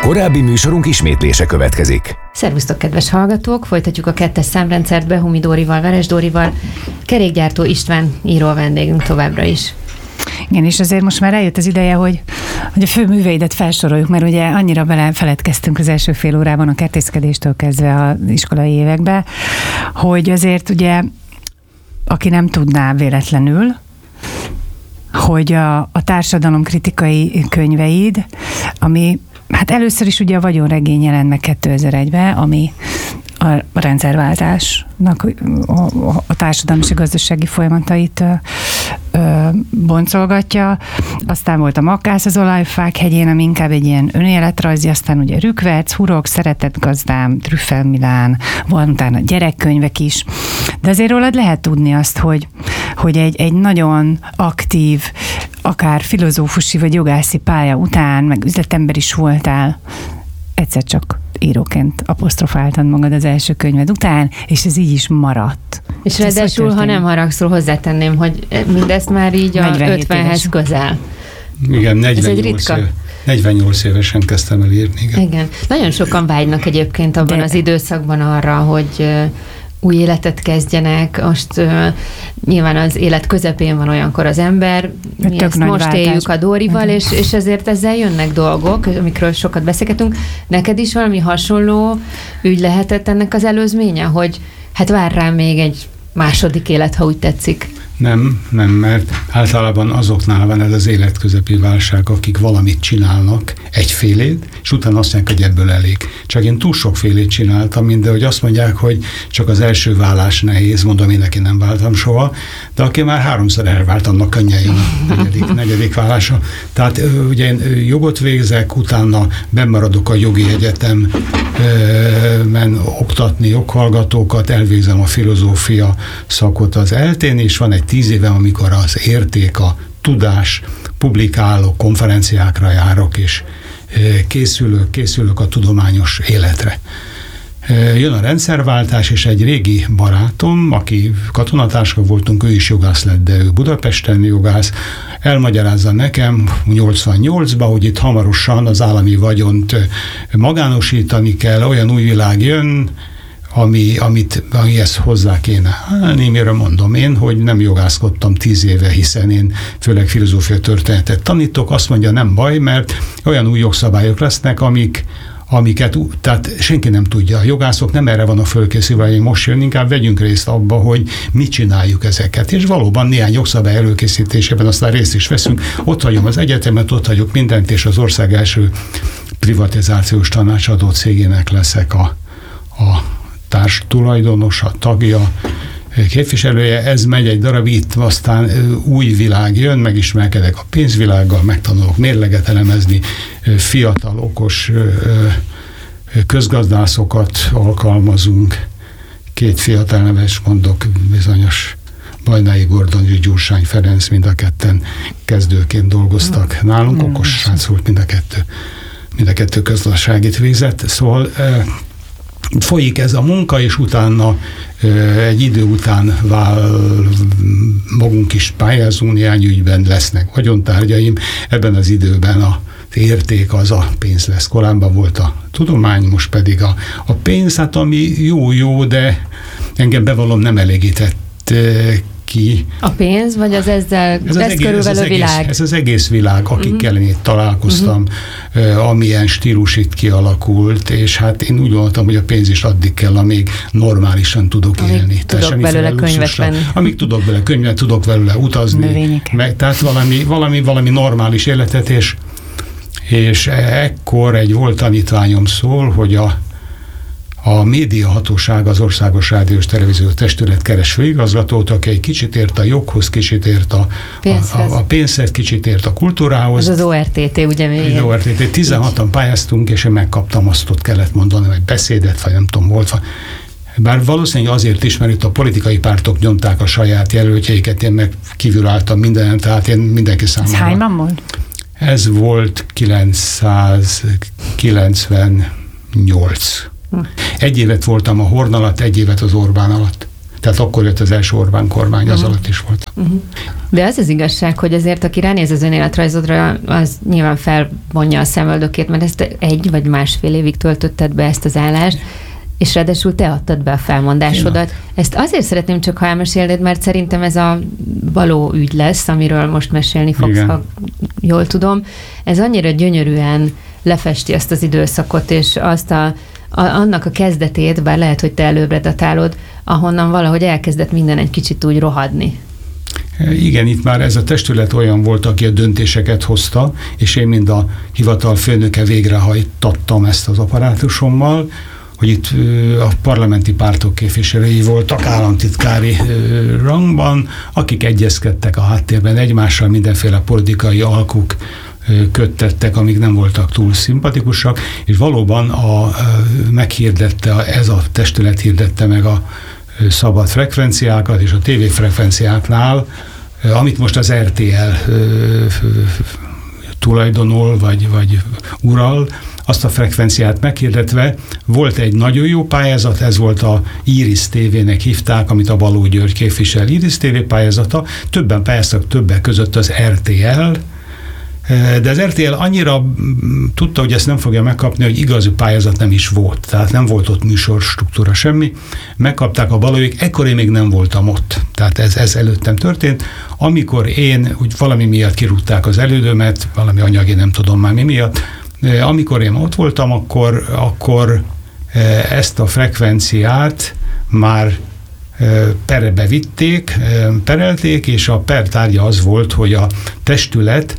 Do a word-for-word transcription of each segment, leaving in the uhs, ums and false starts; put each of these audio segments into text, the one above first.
Korábbi műsorunk ismétlése következik. Szervusztok, kedves hallgatók! Folytatjuk a kettes számrendszert Behumi Dórival, Veres Dórival. Kerékgyártó István író vendégünk továbbra is. Igen, és azért most már eljött az ideje, hogy, hogy a fő műveidet felsoroljuk, mert ugye annyira belefeledkeztünk az első fél órában a kertészkedéstől kezdve az iskolai évekbe, hogy azért ugye, aki nem tudná véletlenül, hogy a, a társadalomkritikai könyveid, ami hát először is ugye a Vagyonregény jelent meg kétezer-egyben, ami a rendszerváltásnak a, a, a társadalmi és gazdasági folyamatait ö, ö, boncolgatja. Aztán volt a Makkász az olajfák hegyén, ami inkább egy ilyen önéletrajzi, aztán ugye Rükverc, Hurok, Szeretett gazdám, Trüffel Milán, van utána gyerekkönyvek is. De azért rólad lehet tudni azt, hogy, hogy egy, egy nagyon aktív, akár filozófusi vagy jogászi pálya után, meg üzletember is voltál, egyszer csak íróként apostrofáltad magad az első könyved után, és ez így is maradt. És ráadásul, ha nem haragszol, hozzátenném, hogy mindezt már így a ötvenhez közel. Igen, negyvennyolc, év, negyvennyolc évesen kezdtem el írni. Igen. igen. Nagyon sokan vágynak egyébként abban De... az időszakban arra, hogy új életet kezdjenek. Most uh, nyilván az élet közepén van olyankor az ember, mi ezt most váltás. Éljük a Dórival, és, és ezért ezzel jönnek dolgok, amikről sokat beszélgetünk. Neked is valami hasonló ügy lehetett ennek az előzménye, hogy hát vár rám még egy második élet, ha úgy tetszik. Nem, nem, mert általában azoknál van ez az életközepi válság, akik valamit csinálnak, egyfélét, és utána azt mondják, hogy ebből elég. Csak én túl sokfélét csináltam, mind, hogy azt mondják, hogy csak az első válás nehéz, mondom, én neki nem váltam soha, de aki már háromszor elvált, annak könnyen jön a negyedik, negyedik válása. Tehát ugye én jogot végzek, utána bemaradok a jogi egyetemen oktatni joghallgatókat, elvégzem a filozófia szakot az eltén, és van egy tíz éve, amikor az érték, a tudás, publikálok, konferenciákra járok, és készülök, készülök a tudományos életre. Jön a rendszerváltás, és egy régi barátom, aki katonatársak voltunk, ő is jogász lett, de ő Budapesten jogász, elmagyarázza nekem nyolcvannyolcban, hogy itt hamarosan az állami vagyont magánosítani kell, olyan új világ jön, Ami, amit, amihez hozzá kéne állni, mire mondom én, hogy nem jogászkodtam tíz éve, hiszen én főleg filozófia történetet tanítok, azt mondja, nem baj, mert olyan új jogszabályok lesznek, amik, amiket, tehát senki nem tudja. A jogászok nem erre vannak fölkészülve, hogy most jön, inkább vegyünk részt abba, hogy mit csináljuk ezeket. És valóban néhány jogszabály előkészítésében aztán részt is veszünk. Ott hagyom az egyetemet, ott hagyok mindent, és az ország első privatizációs tanácsadó cégének leszek a, a társ tulajdonosa, tagja, képviselője, ez megy egy darab, itt aztán új világ jön, megismerkedek a pénzvilággal, megtanulok mérleget elemezni, fiatal, okos közgazdászokat alkalmazunk, két fiatal neves mondok, bizonyos Bajnai Gordon és Gyurcsány Ferenc, mind a ketten kezdőként dolgoztak nálunk, okos srác volt mind a kettő, mind a kettő közgazdaságit végzett, szóval folyik ez a munka, és utána egy idő után vál, magunk is pályázunk, néhány ügyben lesznek vagyontárgyaim, ebben az időben a érték az a pénz lesz. Korábban volt a tudomány, most pedig a, a pénz, hát ami jó-jó, de engem bevallom nem elégített ki. A pénz, vagy az ezzel ez az körülvelő világ? Egész, ez az egész világ, akikkel uh-huh. én itt találkoztam, uh-huh. amilyen stílus itt kialakult, és hát én úgy gondoltam, hogy a pénz is addig kell, amíg normálisan tudok amíg élni. Tudok belőle könyvet venni. Amíg tudok belőle könyvet, tudok belőle utazni. Meg, tehát valami, valami, valami normális életet, és, és ekkor egy volt tanítványom szól, hogy a A médiahatóság, az Országos Rádiós Televíziós Testület keres főigazgatót, aki egy kicsit ért a joghoz, kicsit ért a, a, a pénzhez, kicsit ért a kultúrához. Ez az o er té té, ugye még? Az o er té té. tizenhatan pályáztunk, és én megkaptam, azt ott kellett mondani, vagy beszédet, vagy nem tudom, volt. Bár valószínűleg azért is, mert itt a politikai pártok nyomták a saját jelöltjeiket, én meg kívül álltam mindenen, tehát én mindenki számára. Ez hányban volt? Ez volt kilencszázkilencvennyolc. Egy évet voltam a Horn alatt, egy évet az Orbán alatt. Tehát akkor jött az első Orbán kormány, az uh-huh. alatt is volt. Uh-huh. De az az igazság, hogy azért, aki ránéz az önéletrajzodra, az nyilván felvonja a szemöldökét, mert ezt egy vagy másfél évig töltötted be ezt az állást, és ráadásul te adtad be a felmondásodat. Én ezt azért szeretném csak, ha elmesélnéd, mert szerintem ez a való ügy lesz, amiről most mesélni fogsz, igen. ha jól tudom. Ez annyira gyönyörűen lefesti azt az időszakot, és azt a, a, annak a kezdetét, bár lehet, hogy te előbbre datálod, ahonnan valahogy elkezdett minden egy kicsit úgy rohadni. Igen, itt már ez a testület olyan volt, aki a döntéseket hozta, és én mind a hivatal főnöke végrehajtattam ezt az apparátusommal, hogy itt a parlamenti pártok képviselői voltak államtitkári rangban, akik egyezkedtek a háttérben egymással, mindenféle politikai alkuk köttettek, amik nem voltak túl szimpatikusak, és valóban a, meghirdette, ez a testület hirdette meg a szabad frekvenciákat, és a tévéfrekvenciáknál, amit most az er té el tulajdonol, vagy, vagy ural, azt a frekvenciát meghirdetve volt egy nagyon jó pályázat, ez volt a Iris té vének hívták, amit a Baló György képvisel, Iris té vé pályázata, többen pályáztak, többek között az er té el, de az er té el annyira tudta, hogy ezt nem fogja megkapni, hogy igazi pályázat nem is volt, tehát nem volt ott műsorstruktúra, semmi. Megkapták a Balóék, ekkor én még nem voltam ott, tehát ez, ez előttem történt. Amikor én, úgy valami miatt kirúgták az elődömet, valami anyagi, nem tudom már mi miatt, amikor én ott voltam, akkor, akkor ezt a frekvenciát már perbe vitték, perelték, és a per tárgya az volt, hogy a testület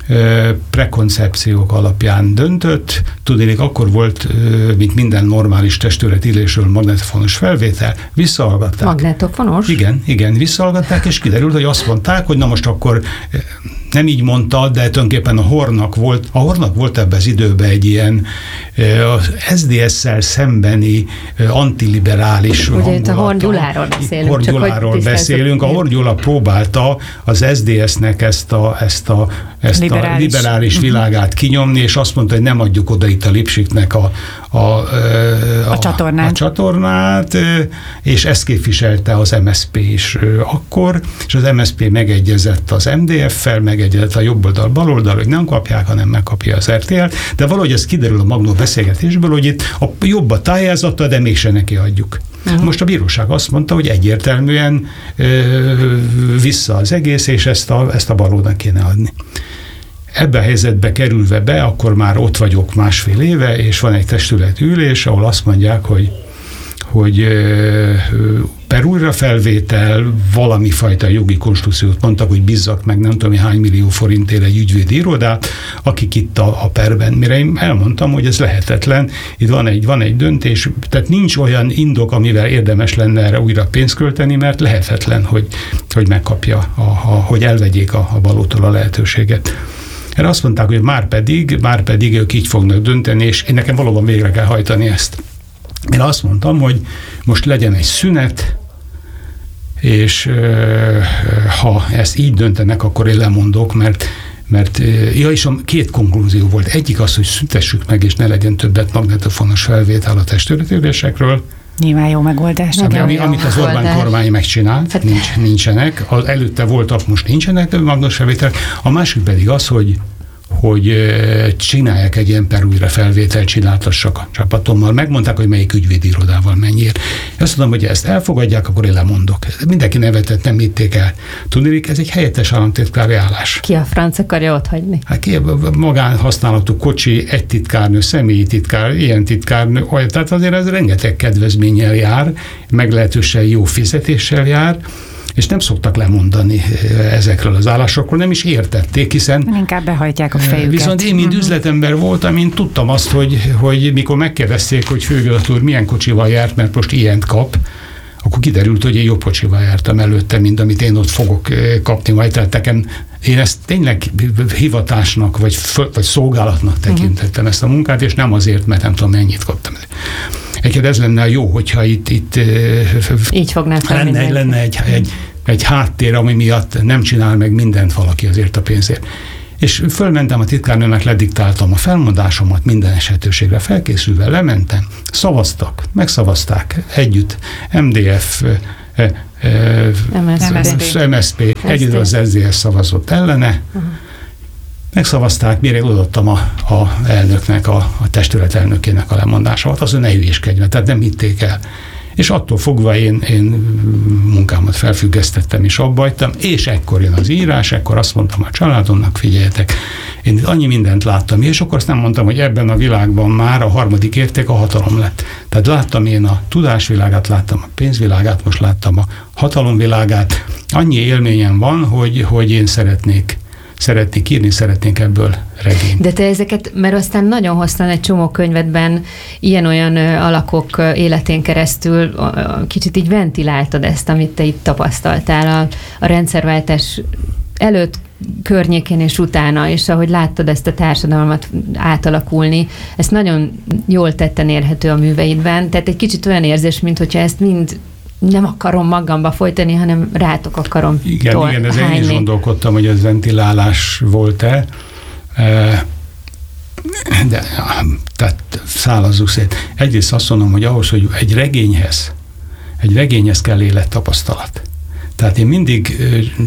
prekoncepciók alapján döntött. Tudnék, akkor volt, mint minden normális testület ülésről magnetofonos felvétel, visszahallgatták. Magnetofonos? Igen, igen, visszahallgatták, és kiderült, hogy azt mondták, hogy na most akkor nem így mondta, de tulajdonképpen a Hornak volt, a Hornak volt ebben az időben egy ilyen az es dé es-szel szembeni antiliberális ugye hangulata. Ugye a Horn Gyuláról beszélünk. Horn Gyuláról beszélünk. A Horn Gyula próbálta az es dé es-nek ezt a, ezt a, ezt liberális. a liberális világát kinyomni, és azt mondta, hogy nem adjuk oda itt a Lipsiknek a, a, a, a, csatornát. a csatornát, és ezt képviselte az em es zé pé is akkor, és az em es zé pé megegyezett az em dé ef-fel, megegyezett a jobb oldal, bal oldal, hogy nem kapják, hanem megkapja az er té el, de valahogy ez kiderül a magnó beszélgetésből, hogy itt a jobb a tájázata, de mégse neki adjuk. Uh-huh. Most a bíróság azt mondta, hogy egyértelműen ö, vissza az egész, és ezt a, ezt a balónak kéne adni. Ebben a helyzetbe kerülve be, akkor már ott vagyok másfél éve, és van egy testület ülés, ahol azt mondják, hogy, hogy per újrafelvétel, valami fajta jogi konstrukciót mondtak, hogy bízzak meg nem tudom hány millió forintért egy ügyvédi irodát, akik itt a, a perben. Mire én elmondtam, hogy ez lehetetlen, itt van egy, van egy döntés, tehát nincs olyan indok, amivel érdemes lenne erre újra pénzt költeni, mert lehetetlen, hogy, hogy megkapja, a, a, hogy elvegyék a, a Balótól a lehetőséget. Erre azt mondták, hogy már pedig, már pedig ők így fognak dönteni, és én nekem valóban végre kell hajtani ezt. Én azt mondtam, hogy most legyen egy szünet, és ha ezt így döntenek, akkor én lemondok, mert, mert ja, és a két konklúzió volt. Egyik az, hogy szüntessük meg, és ne legyen többet magnetofonos felvétel a testületülésekről. Nyilván jó megoldás. Ami, ami, amit az Orbán kormány megcsinált, hát, nincs, nincsenek. Az előtte voltak, most nincsenek magnetofonos felvétel. A másik pedig az, hogy hogy csinálják egy ilyen per újra felvételt, csináltassak a csapatommal. Megmondták, hogy melyik ügyvédi irodával mennyiért. Azt mondom, hogy ezt elfogadják, akkor én lemondok. Mindenki nevetett, nem hitték el. Tudnék, ez egy helyettes államtitkári állás. Ki a franc akarja ott hagyni? Hát ki magánhasználatú kocsi, egy titkárnő, személyi titkár, ilyen titkárnő, olyan, tehát azért ez rengeteg kedvezménnyel jár, meglehetősen jó fizetéssel jár, és nem szoktak lemondani ezekről az állásokról, nem is értették, hiszen... Inkább behajtják a fejüket. Viszont én, mint üzletember voltam, én tudtam azt, hogy, hogy mikor megkérdezték, hogy főigazgató úr milyen kocsival járt, mert most ilyent kap, akkor kiderült, hogy én jobb kocsival jártam előtte, mint amit én ott fogok kapni majd. Tehát nekem, én ezt tényleg hivatásnak, vagy, vagy szolgálatnak tekintettem uh-huh. ezt a munkát, és nem azért, mert nem tudom, mennyit kaptam. Egyébként ez lenne jó, hogyha itt, itt így fognál fel lenne, lenne egy, egy, egy háttér, ami miatt nem csinál meg mindent valaki azért a pénzért. És fölmentem a titkárnőnek, lediktáltam a felmondásomat, minden esetőségre felkészülve, lementem, szavaztak, megszavazták együtt, em dé ef, em es zé pé, em es zé pé egyedül az es zé es szavazott ellene, uh-huh. megszavazták, mire odaadtam a, a elnöknek, a, a testület elnökének a lemondásomat, az, hogy ne hülyéskedj, tehát nem hitték el. És attól fogva én, én munkámat felfüggesztettem és abbajtam, és ekkor jön az írás, ekkor azt mondtam a családomnak, figyeljetek, én annyi mindent láttam, és akkor azt nem mondtam, hogy ebben a világban már a harmadik érték a hatalom lett. Tehát láttam én a tudásvilágát, láttam a pénzvilágát, most láttam a hatalomvilágát. Annyi élményem van, hogy, hogy én szeretnék szeretnék írni, szeretnék ebből regényt. De te ezeket, mert aztán nagyon hoztan egy csomó könyvedben ilyen-olyan alakok életén keresztül kicsit így ventiláltad ezt, amit te itt tapasztaltál a, a rendszerváltás előtt, környékén és utána, és ahogy láttad ezt a társadalmat átalakulni, ezt nagyon jól tetten érhető a műveidben, tehát egy kicsit olyan érzés, mint hogyha ezt mind nem akarom magamba folytani, hanem rátok akarom Igen, tol, igen, ez hányni. én is gondolkodtam, hogy ez ventilálás volt-e, de tehát szállazzuk szét. Egyrészt azt mondom, hogy ahhoz, hogy egy regényhez, egy regényhez kell élettapasztalat. Tehát én mindig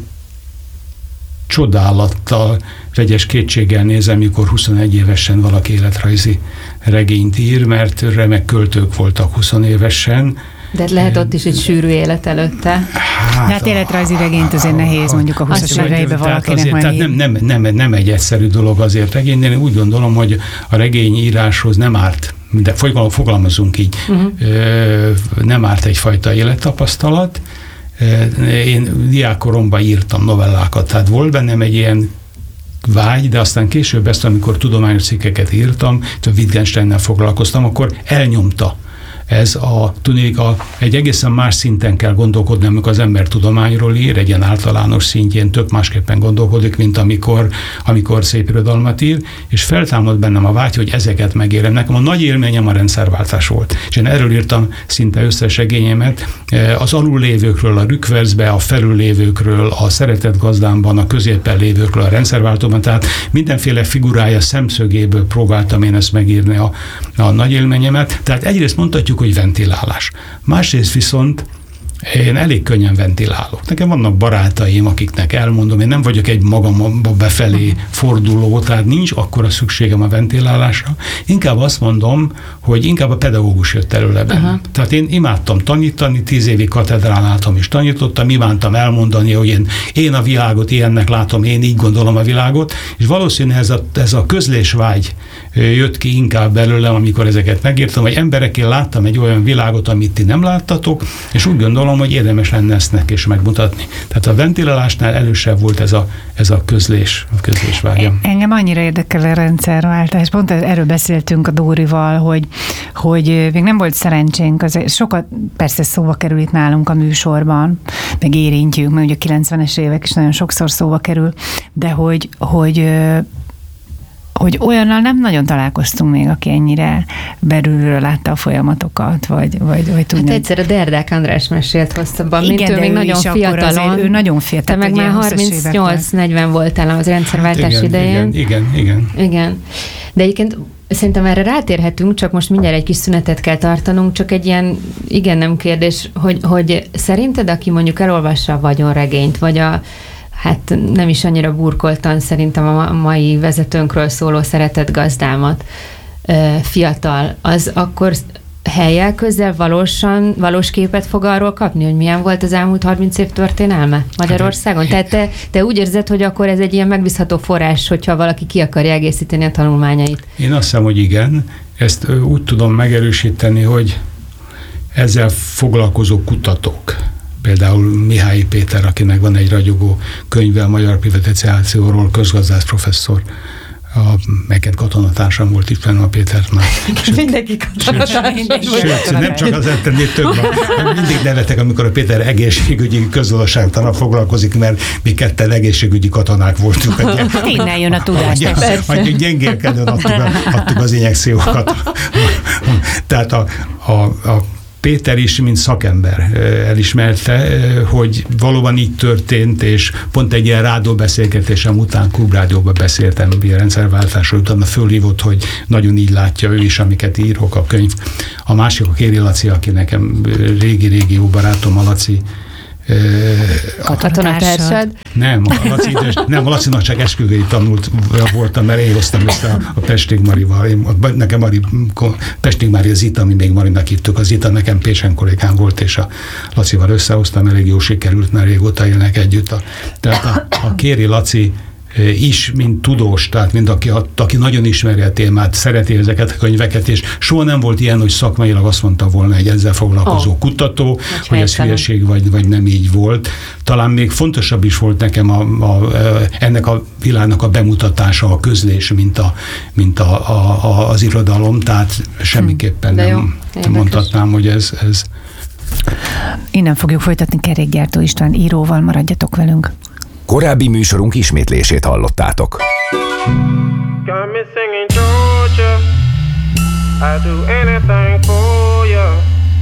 csodálattal, vegyes kétséggel nézem, mikor huszonegy évesen valaki életrajzi regényt ír, mert remek költők voltak huszonévesen. De lehet ott is egy sűrű élet előtte. Hát, hát életrajzi regényt azért nehéz mondjuk a huszas éveibe valakinek majd. Tehát nem, nem, nem, nem egy egyszerű dolog azért regény, de én úgy gondolom, hogy a regényíráshoz nem árt, de fogalmazunk így, uh-huh. nem árt egyfajta élettapasztalat. Én diákkoromban írtam novellákat, tehát volt bennem egy ilyen vágy, de aztán később ezt, amikor tudományos cikkeket írtam, a Wittgensteinnel foglalkoztam, akkor elnyomta ez a, tudnék, a, egy egészen más szinten kell gondolkodni, amikor az ember tudományról ír, egy ilyen általános szintjén tök másképpen gondolkodik, mint amikor, amikor szép irodalmat ír, és feltámad bennem a vágy, hogy ezeket megérem. Nekem a nagy élményem a rendszerváltás volt. És én erről írtam szinte összes regényemet, az alullévőkről, a rükverzbe, a felüllévőkről, a szeretett gazdámban, a középen lévőkről, a rendszerváltóban, tehát mindenféle figurája szemszögéből próbáltam én ezt megírni a, a nagy élményemet. Tehát egyrészt mondhatjuk, hogy ventilálás. Másrészt viszont én elég könnyen ventilálok. Nekem vannak barátaim, akiknek elmondom, én nem vagyok egy magamba befelé forduló, tehát nincs akkora szükségem a ventilálásra. Inkább azt mondom, hogy inkább a pedagógus jött előle bennem. Uh-huh. Tehát én imádtam tanítani, tíz évig katedráláltam és tanítottam, imádtam elmondani, hogy én, én a világot ilyennek látom, én így gondolom a világot, és valószínűleg ez a, ez a közlésvágy jött ki inkább belőlem, amikor ezeket megírtam, hogy emberekkel láttam egy olyan világot, amit ti nem láttatok, és úgy gondolom, hogy érdemes lenne ezt neki is megmutatni. Tehát a ventilálásnál elősebb volt ez a, ez a közlés, a közlésvágyam. Engem annyira érdekel a rendszerváltás. Pont erről beszéltünk a Dórival, hogy, hogy még nem volt szerencsénk, azért sokat persze szóba kerül itt nálunk a műsorban, meg érintjük, mert ugye a kilencvenes évek is nagyon sokszor szóba kerül, de hogy, hogy hogy olyannal nem nagyon találkoztunk még, aki ennyire belülről látta a folyamatokat, vagy, vagy, vagy tudni. Hát egyszer a Derdák András mesélt hosszabban, igen, mint ő még nagyon fiatalon. Ő nagyon fiatal. Te meg már harmincnyolc negyven voltál az rendszerváltás hát igen, idején. Igen, igen, igen. Igen. De egyébként szerintem erre rátérhetünk, csak most mindjárt egy kis szünetet kell tartanunk, csak egy ilyen igen-nem kérdés, hogy, hogy szerinted, aki mondjuk elolvassa a Vagyonregényt, vagy a hát nem is annyira burkoltan szerintem a mai vezetőnkről szóló Szeretett gazdámat, fiatal, az akkor helyjel közel valósan, valós képet fog arról kapni, hogy milyen volt az elmúlt harminc év történelme Magyarországon? Tehát te, te úgy érzed, hogy akkor ez egy ilyen megbízható forrás, hogyha valaki ki akarja egészíteni a tanulmányait? Én azt hiszem, hogy igen. Ezt úgy tudom megerősíteni, hogy ezzel foglalkozó kutatók, például Mihály Péter, akinek van egy ragyogó könyve a magyar privatizációról, közgazdász professzor, a neked katonatársam volt itt fenn a Péternál. Mindenki katonatársam. Sőt, nem csak az ennél több. Mindig nevetek, amikor a Péter egészségügyi közgazdaságtanra foglalkozik, mert mi ketten egészségügyi katonák voltunk. Innen jön a tudás. Hogy gyengélkedően adtuk, adtuk az injekciókat. Tehát a, a, a Péter is, mint szakember elismerte, hogy valóban így történt, és pont egy ilyen rádióbeszélgetésem után Klubrádióban beszéltem a rendszerváltásról, utána fölhívott, hogy nagyon így látja ő is, amiket írok a könyv. A másik a Kéri Laci, aki nekem régi-régi jó barátom, a Laci, katonatársad? Nem, a Laci, nem, a Lacinak csak esküvői tanult voltam, mert én hoztam össze a, a Pestig Marival. Én, nekem Mari, Pestig Mari az Zita, mi még Marinak hívtuk, az Zita nekem Pécsen kollégám volt, és a Lacival összehoztam, elég jó sikerült, mert régóta élnek együtt. A, tehát a, a Kéri Laci is, mint tudós, tehát mint aki, aki nagyon ismeri a témát, szereti ezeket a könyveket, és soha nem volt ilyen, hogy szakmailag azt mondta volna egy ezzel foglalkozó oh. kutató, hogy ez hülyeség vagy, vagy nem így volt. Talán még fontosabb is volt nekem a, a, ennek a világnak a bemutatása, a közlés, mint, a, mint a, a, a, az irodalom, tehát semmiképpen De nem jó, mondhatnám, hogy ez, ez... Innen fogjuk folytatni Kerékgyártó István íróval, maradjatok velünk. Korábbi műsorunk ismétlését hallottátok. Got me singing Georgia. I do anything for